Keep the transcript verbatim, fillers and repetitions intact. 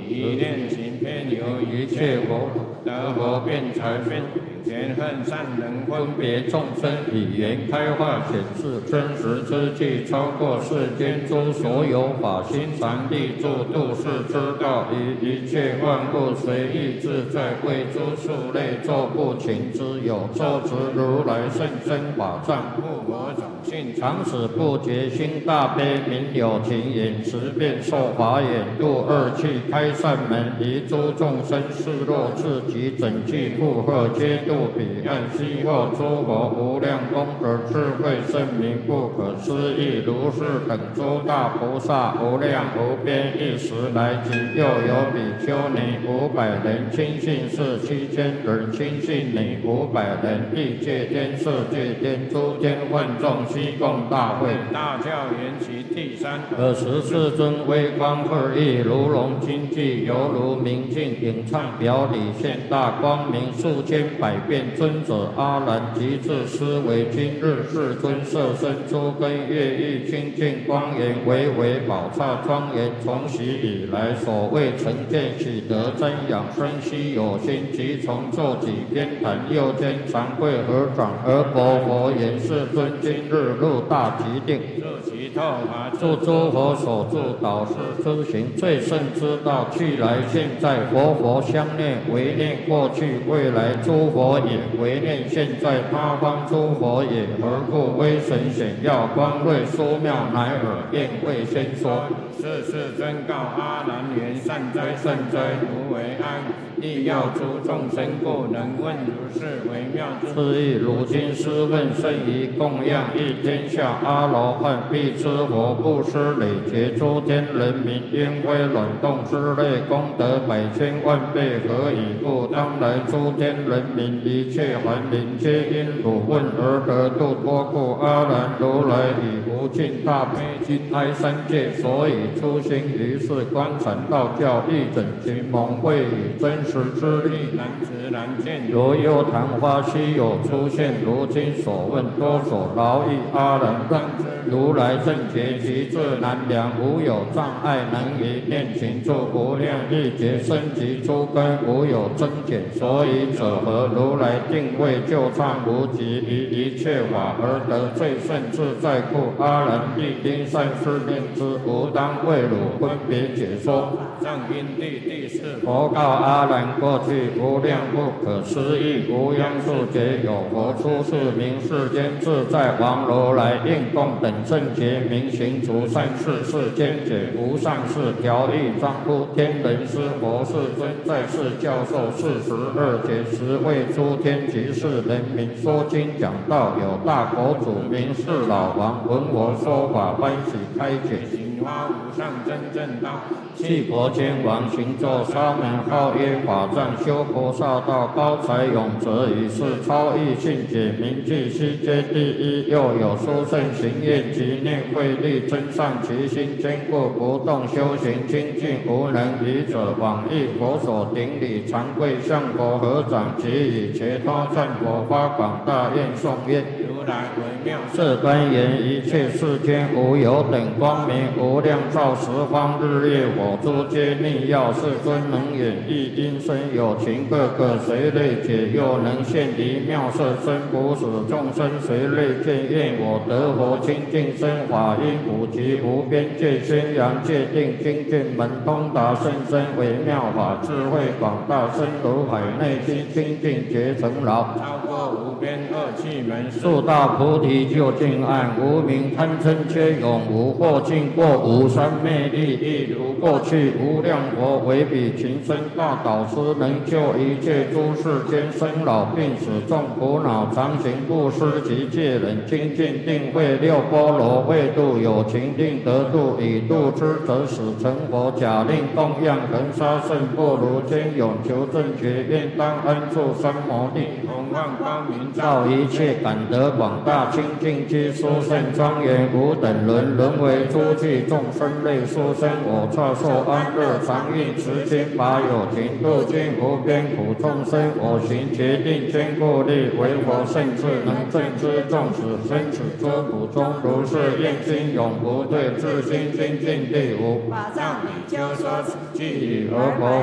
一念行遍有一切佛得佛辩才辩前恨善人分别众生语言开化显示真实之际，超过世间诸所有法，心常立住度世之道，于一切万物随意自在，为诸数类作不勤之有，作持如来甚深法藏，护我种性常使不觉心大悲，明有情眼持变受法眼度二气开善门，于诸众生示若自己整具负荷皆度彼岸，悉获诸佛无量功德智慧圣明不可思议，如是等诸大菩萨无量无边一时来及，又有比丘尼五百人亲信士七千人亲信女五百人，欲界天色界天诸天万众悉共大会。大教缘起第三，尔时世尊微光二翼，如龙金具，犹如明镜影唱表里，现大光明数千百变。尊者阿难即自思维，今日世尊色身诸根乐意清净光颜，巍巍宝刹庄严，从昔以来所谓成见喜得瞻仰生悉有心，即从作己偏袒，右肩长跪合掌，而佛佛言：世尊，今日入大吉定，入其透法，助诸佛所助导师之行最胜之道，去来现在，佛佛相念，唯念过去未来诸佛也，唯念现在他方诸佛也。何故威神显耀光瑞殊妙，乃尔愿为先说。是世尊告阿难言：善哉善哉，如为安。亦要诸众生故能问如是微妙之意。如今师问甚于供养一天下阿罗汉，必知佛布施累劫诸天人民，因为卵动之类功德百千万倍，何以故？当来诸天人民一切凡灵，皆因汝问而得度脱故。阿难如来以无尽大悲心哀三界，所以初心于是观禅道教，一整群蒙慧以真实之力难知难见。如幽昙花稀有出现，如今所问多所劳役。阿难当知如来正觉其智难量，无有障碍能于念情住，无量亿劫生及诸根，无有增减。所以者何？如来定位就畅无极，于一切法而得最胜自在故。阿难必应善事念之，吾当为汝分别解说。藏因地第四，佛告阿难：过去无量不可思议无央数劫，有佛出世名世间自在王如来，应供等正觉明行除善事，世间解无上士调御丈夫天人师佛世尊，在世教授四十二劫，十为诸天及世人民说经讲道。有大佛祖名是老王，闻我说法，欢喜开解，行发无上真正道。弃佛天王行咒沙门，号曰法藏，修菩萨道，高才永泽，以是超异性解名句，悉皆第一。又有殊胜行愿及念慧力，增上其心，坚固不动，修行清净无能愚者，往诣佛所顶礼，常跪向佛合掌，即以伽多赞佛，发广大愿颂曰：如来为妙色端严，一切世间无有等光明，无量照十方日月火诸皆密要，世尊能演绎因身有情，各个随类解，又能现离妙色身，不使众生随类见。愿我得佛清净身，法音普及无边界，宣扬界定精进门，通达甚深微妙法，智慧广大，深如海内心，清净觉成劳，超过无边恶趣门，速大菩提究竟岸，无明贪嗔皆永无，或尽过无三昧力，亦如过去无量佛为彼情深大导师，能救一切诸世间生老病死众苦恼，常行布施及戒忍精进定慧六波罗为度有情定得度，以度之则使成佛，假令供养恒沙圣不如坚永求正觉，愿当安住三摩地，弘放光明照一切感得广广大清净之殊胜庄严，无等伦沦为诸趣众生类殊生。我刹受安乐常运持经，法有情度尽无边苦众生。我行决定坚固力，为佛圣智能正知众使生死诸苦中，如是愿心永不退，自心清净地无。法藏比丘说此句已，而佛